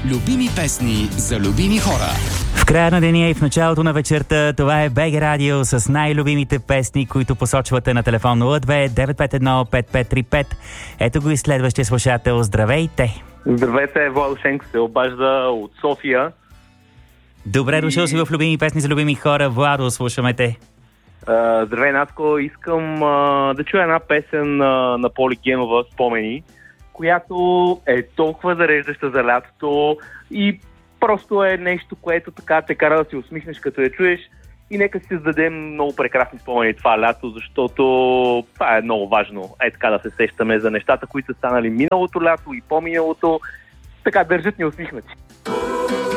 Любими песни за любими хора. В края на деня и в началото на вечерта това е БГ Радио с най-любимите песни, които посочвате на телефон 02-951-5535. Ето го и следващия слушател. Здравейте! Здравейте, Владо Шенко се обажда от София. Добре дошъл си в любими песни за любими хора. Владо, слушаме те. Здравей, Натко. Искам да чуя една песен на Поли Генова "Спомени", която е толкова зареждаща за лятото и просто е нещо, което така те кара да си усмихнеш като я чуеш, и нека си създадем много прекрасни спомени това лято, защото това е много важно. Така да се сещаме за нещата, които са станали миналото лято и по-миналото. Така, държат ни усмихнати.